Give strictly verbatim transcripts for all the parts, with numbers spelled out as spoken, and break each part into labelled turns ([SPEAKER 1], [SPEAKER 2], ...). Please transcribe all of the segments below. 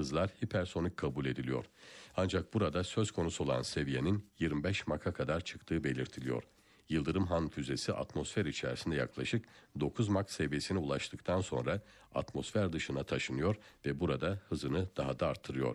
[SPEAKER 1] hızlar hipersonik kabul ediliyor. Ancak burada söz konusu olan seviyenin yirmi beş Mach'a kadar çıktığı belirtiliyor. Yıldırım Han füzesi atmosfer içerisinde yaklaşık dokuz Mach seviyesine ulaştıktan sonra atmosfer dışına taşınıyor ve burada hızını daha da arttırıyor.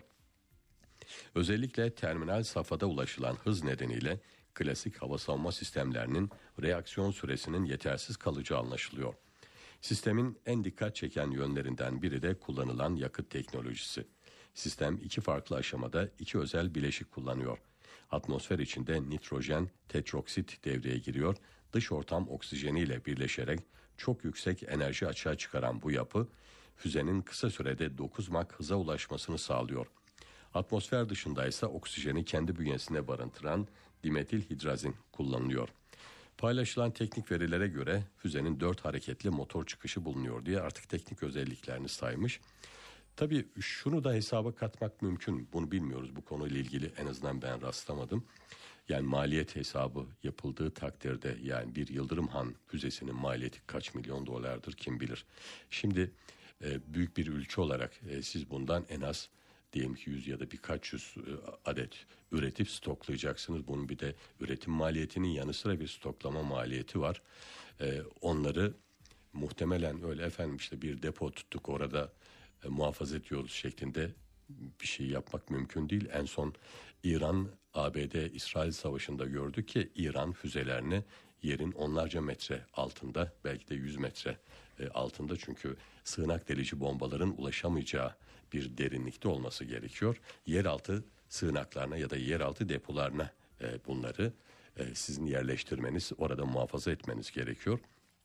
[SPEAKER 1] Özellikle terminal safhada ulaşılan hız nedeniyle klasik hava savunma sistemlerinin reaksiyon süresinin yetersiz kalacağı anlaşılıyor. Sistemin en dikkat çeken yönlerinden biri de kullanılan yakıt teknolojisi. Sistem iki farklı aşamada iki özel bileşik kullanıyor. Atmosfer içinde nitrojen tetroksit devreye giriyor. Dış ortam oksijeniyle birleşerek çok yüksek enerji açığa çıkaran bu yapı füzenin kısa sürede dokuz Mach hıza ulaşmasını sağlıyor. Atmosfer dışında ise oksijeni kendi bünyesine barındıran dimetil hidrazin kullanılıyor. Paylaşılan teknik verilere göre füzenin dört hareketli motor çıkışı bulunuyor diye artık teknik özelliklerini saymış. Tabii şunu da hesaba katmak mümkün. Bunu bilmiyoruz, bu konuyla ilgili en azından ben rastlamadım. Yani maliyet hesabı yapıldığı takdirde, yani bir Yıldırım Han füzesinin maliyeti kaç milyon dolardır kim bilir. Şimdi e, büyük bir ülke olarak e, siz bundan en az diyelim ki yüz ya da birkaç yüz adet üretip stoklayacaksınız. Bunun bir de üretim maliyetinin yanı sıra bir stoklama maliyeti var. Ee, onları muhtemelen öyle efendim işte bir depo tuttuk orada e, muhafaza ediyoruz şeklinde bir şey yapmak mümkün değil. En son İran A B D İsrail Savaşı'nda gördük ki İran füzelerini yerin onlarca metre altında, belki de yüz metre altında, çünkü sığınak delici bombaların ulaşamayacağı bir derinlikte olması gerekiyor. Yeraltı sığınaklarına ya da yeraltı depolarına bunları sizin yerleştirmeniz, orada muhafaza etmeniz gerekiyor.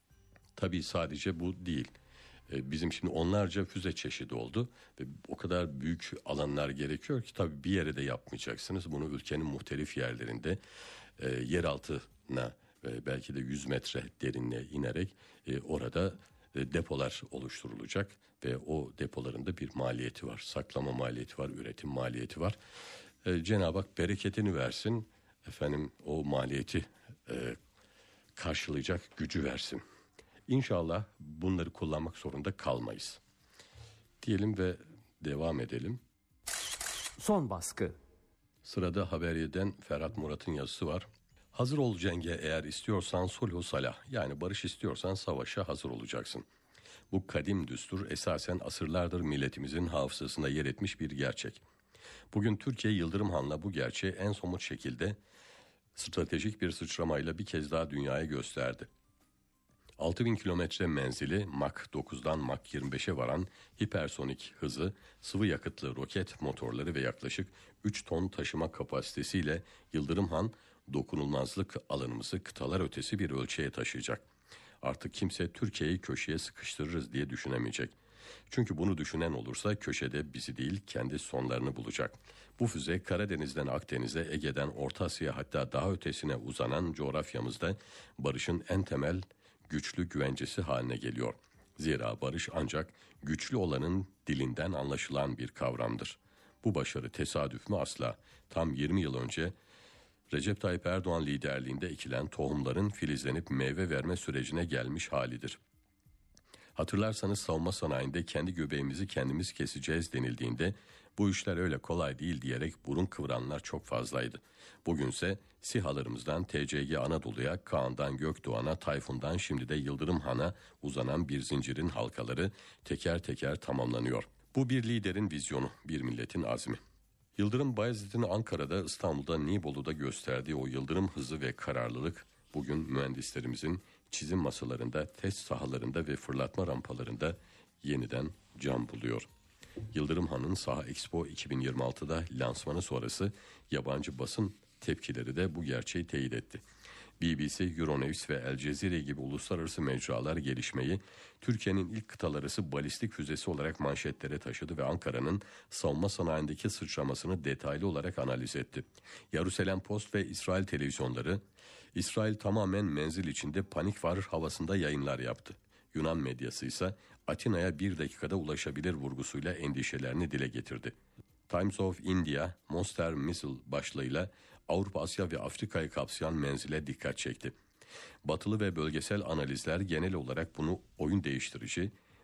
[SPEAKER 1] Tabii sadece bu değil. Bizim şimdi onlarca füze çeşidi oldu ve o kadar büyük alanlar gerekiyor ki tabii bir yere de yapmayacaksınız. Bunu ülkenin muhtelif yerlerinde e, yer altına e, belki de yüz metre derinliğe inerek e, orada e, depolar oluşturulacak ve o depoların da bir maliyeti var. Saklama maliyeti var, üretim maliyeti var. E, Cenab-ı Hak bereketini versin, efendim o maliyeti e, karşılayacak gücü versin. İnşallah bunları kullanmak zorunda kalmayız diyelim ve devam edelim.
[SPEAKER 2] Son baskı.
[SPEAKER 1] Sırada Haberye'den Ferhat Murat'ın yazısı var. Hazır ol cenge, eğer istiyorsan sulhu salah, yani barış istiyorsan savaşa hazır olacaksın. Bu kadim düstur esasen asırlardır milletimizin hafızasında yer etmiş bir gerçek. Bugün Türkiye Yıldırım Han'la bu gerçeği en somut şekilde stratejik bir sıçramayla bir kez daha dünyaya gösterdi. altı bin kilometre menzili, Mach dokuzdan Mach yirmi beşe varan hipersonik hızı, sıvı yakıtlı roket motorları ve yaklaşık üç ton taşıma kapasitesiyle Yıldırım Han dokunulmazlık alanımızı kıtalar ötesi bir ölçüye taşıyacak. Artık kimse Türkiye'yi köşeye sıkıştırırız diye düşünemeyecek. Çünkü bunu düşünen olursa köşede bizi değil kendi sonlarını bulacak. Bu füze Karadeniz'den Akdeniz'e, Ege'den Orta Asya, hatta daha ötesine uzanan coğrafyamızda barışın en temel güçlü güvencesi haline geliyor. Zira barış ancak güçlü olanın dilinden anlaşılan bir kavramdır. Bu başarı tesadüf mü? Asla. Tam yirmi yıl önce Recep Tayyip Erdoğan liderliğinde ekilen tohumların filizlenip meyve verme sürecine gelmiş halidir. Hatırlarsanız savunma sanayinde kendi göbeğimizi kendimiz keseceğiz denildiğinde bu işler öyle kolay değil diyerek burun kıvıranlar çok fazlaydı. Bugünse SİHA'larımızdan T C G Anadolu'ya, Kaan'dan Gökdoğan'a, Tayfun'dan şimdi de Yıldırım Han'a uzanan bir zincirin halkaları teker teker tamamlanıyor. Bu bir liderin vizyonu, bir milletin azmi. Yıldırım Bayezid'in Ankara'da, İstanbul'da, Nibolu'da gösterdiği o yıldırım hızı ve kararlılık bugün mühendislerimizin çizim masalarında, test sahalarında ve fırlatma rampalarında yeniden can buluyor. Yıldırım Han'ın Saha Expo iki bin yirmi altıda lansmanı sonrası yabancı basın tepkileri de bu gerçeği teyit etti. B B C, Euronews ve El Cezire gibi uluslararası mecralar gelişmeyi Türkiye'nin ilk kıtalar arası balistik füzesi olarak manşetlere taşıdı ve Ankara'nın savunma sanayindeki sıçramasını detaylı olarak analiz etti. Jerusalem Post ve İsrail televizyonları, İsrail tamamen menzil içinde panik var havasında yayınlar yaptı. Yunan medyası ise Atina'ya bir dakikada ulaşabilir vurgusuyla endişelerini dile getirdi. Times of India, Monster Missile başlığıyla Avrupa, Asya ve Afrika'yı kapsayan menzile dikkat çekti. Batılı ve bölgesel analizler genel olarak bunu oyun değiştirici,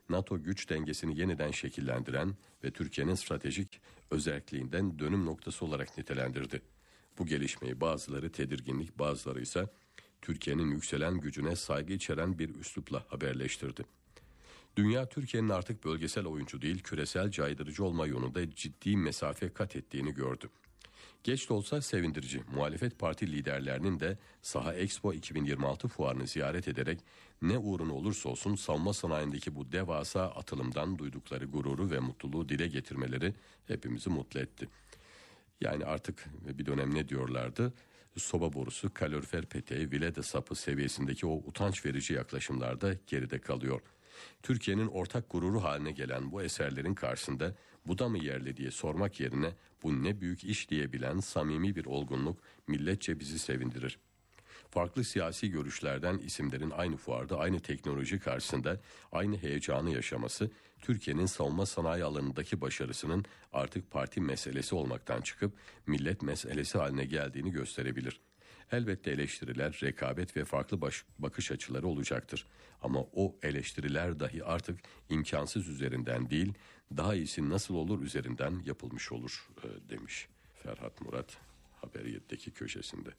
[SPEAKER 1] NATO güç dengesini yeniden şekillendiren ve Türkiye'nin stratejik özelliğinden dönüm noktası olarak nitelendirdi. Bu gelişmeyi bazıları tedirginlik, bazıları ise Türkiye'nin yükselen gücüne saygı içeren bir üslupla haberleştirdi. Dünya Türkiye'nin artık bölgesel oyuncu değil, küresel caydırıcı olma yolunda ciddi mesafe kat ettiğini gördü. Geç de olsa sevindirici. Muhalefet parti liderlerinin de Saha Expo iki bin yirmi altı fuarını ziyaret ederek ne uğruna olursa olsun savunma sanayindeki bu devasa atılımdan duydukları gururu ve mutluluğu dile getirmeleri hepimizi mutlu etti. Yani artık bir dönem ne diyorlardı? Soba borusu, kalorifer peteği, vilede sapı seviyesindeki o utanç verici yaklaşımlarda geride kalıyor. Türkiye'nin ortak gururu haline gelen bu eserlerin karşısında bu da mı yerli diye sormak yerine bu ne büyük iş diyebilen samimi bir olgunluk milletçe bizi sevindirir. Farklı siyasi görüşlerden isimlerin aynı fuarda aynı teknoloji karşısında aynı heyecanı yaşaması Türkiye'nin savunma sanayi alanındaki başarısının artık parti meselesi olmaktan çıkıp millet meselesi haline geldiğini gösterebilir. Elbette eleştiriler, rekabet ve farklı baş, bakış açıları olacaktır. Ama o eleştiriler dahi artık imkansız üzerinden değil, daha iyisi nasıl olur üzerinden yapılmış olur e, demiş Ferhat Murat Haber yedi'deki köşesinde.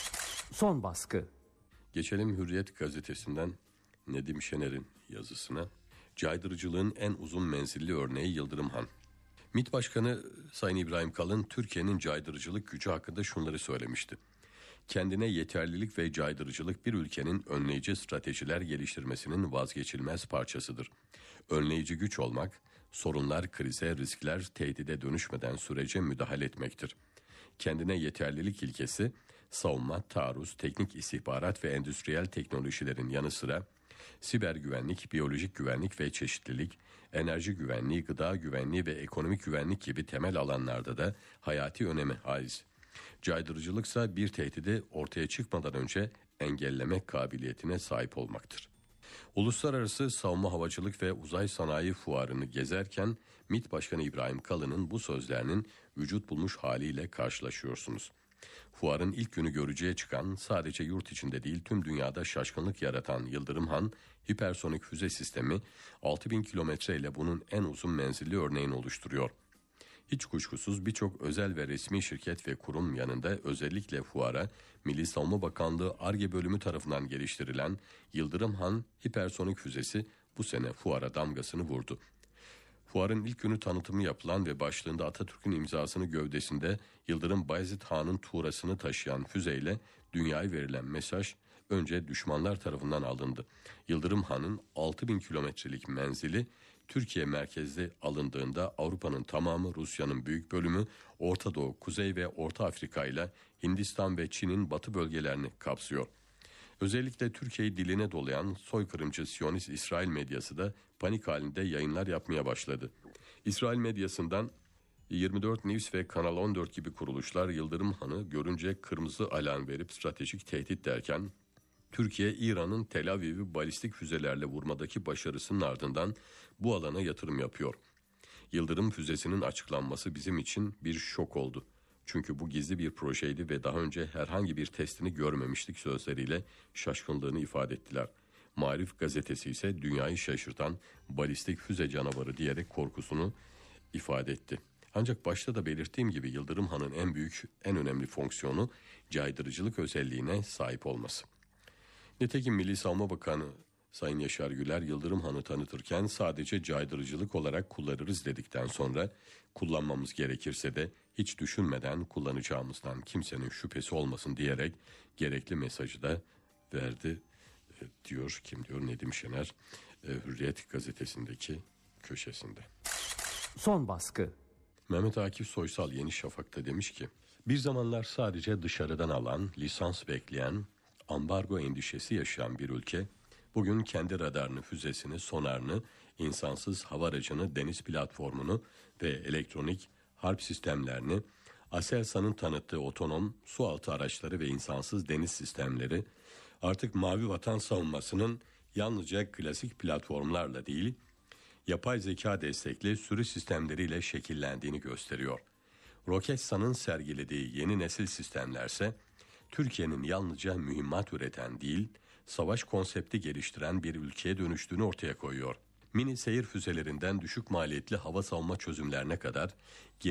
[SPEAKER 2] Son baskı.
[SPEAKER 1] Geçelim Hürriyet gazetesinden Nedim Şener'in yazısına. Caydırıcılığın en uzun menzilli örneği Yıldırım Han. MİT Başkanı Sayın İbrahim Kalın Türkiye'nin caydırıcılık gücü hakkında şunları söylemişti. Kendine yeterlilik ve caydırıcılık bir ülkenin önleyici stratejiler geliştirmesinin vazgeçilmez parçasıdır. Önleyici güç olmak, sorunlar, krize, riskler, tehdide dönüşmeden sürece müdahale etmektir. Kendine yeterlilik ilkesi, savunma, taarruz, teknik istihbarat ve endüstriyel teknolojilerin yanı sıra siber güvenlik, biyolojik güvenlik ve çeşitlilik, enerji güvenliği, gıda güvenliği ve ekonomik güvenlik gibi temel alanlarda da hayati öneme haiz. Caydırıcılıksa bir tehdidi ortaya çıkmadan önce engellemek kabiliyetine sahip olmaktır. Uluslararası Savunma Havacılık ve Uzay Sanayi Fuarı'nı gezerken MİT Başkanı İbrahim Kalın'ın bu sözlerinin vücut bulmuş haliyle karşılaşıyorsunuz. Fuarın ilk günü görücüye çıkan, sadece yurt içinde değil tüm dünyada şaşkınlık yaratan Yıldırım Han hipersonik füze sistemi altı bin kilometre ile bunun en uzun menzilli örneğini oluşturuyor. Hiç kuşkusuz birçok özel ve resmi şirket ve kurum yanında özellikle fuara Milli Savunma Bakanlığı Ar-Ge bölümü tarafından geliştirilen Yıldırım Han hipersonik füzesi bu sene fuara damgasını vurdu. Fuarın ilk günü tanıtımı yapılan ve başlığında Atatürk'ün imzasını gövdesinde Yıldırım Bayezid Han'ın tuğrasını taşıyan füzeyle dünyaya verilen mesaj önce düşmanlar tarafından alındı. Yıldırım Han'ın altı bin kilometrelik menzili Türkiye merkezli alındığında Avrupa'nın tamamı, Rusya'nın büyük bölümü, Orta Doğu, Kuzey ve Orta Afrika ile Hindistan ve Çin'in batı bölgelerini kapsıyor. Özellikle Türkiye'yi diline dolayan soykırımcı Siyonist İsrail medyası da panik halinde yayınlar yapmaya başladı. İsrail medyasından yirmi dört News ve Kanal on dört gibi kuruluşlar Yıldırım Han'ı görünce kırmızı alarm verip stratejik tehdit derken, Türkiye, İran'ın Tel Aviv'i balistik füzelerle vurmadaki başarısının ardından bu alana yatırım yapıyor. Yıldırım füzesinin açıklanması bizim için bir şok oldu. Çünkü bu gizli bir projeydi ve daha önce herhangi bir testini görmemiştik sözleriyle şaşkınlığını ifade ettiler. Marif gazetesi ise dünyayı şaşırtan balistik füze canavarı diyerek korkusunu ifade etti. Ancak başta da belirttiğim gibi Yıldırım Han'ın en büyük, en önemli fonksiyonu caydırıcılık özelliğine sahip olması. Nitekim Milli Savunma Bakanı Sayın Yaşar Güler Yıldırım Han'ı tanıtırken sadece caydırıcılık olarak kullanırız dedikten sonra kullanmamız gerekirse de hiç düşünmeden kullanacağımızdan kimsenin şüphesi olmasın diyerek gerekli mesajı da verdi e, diyor kim diyor Nedim Şener e, Hürriyet gazetesindeki köşesinde.
[SPEAKER 2] Son baskı.
[SPEAKER 1] Mehmet Akif Soysal Yeni Şafak'ta demiş ki bir zamanlar sadece dışarıdan alan, lisans bekleyen, ambargo endişesi yaşayan bir ülke bugün kendi radarını, füzesini, sonarını, insansız hava aracını, deniz platformunu ve elektronik harp sistemlerini, Aselsan'ın tanıttığı otonom sualtı araçları ve insansız deniz sistemleri artık Mavi Vatan savunmasının yalnızca klasik platformlarla değil, yapay zeka destekli sürü sistemleriyle şekillendiğini gösteriyor. Roketsan'ın sergilediği yeni nesil sistemlerse Türkiye'nin yalnızca mühimmat üreten değil, savaş konsepti geliştiren bir ülkeye dönüştüğünü ortaya koyuyor. Mini seyir füzelerinden düşük maliyetli hava savunma çözümlerine kadar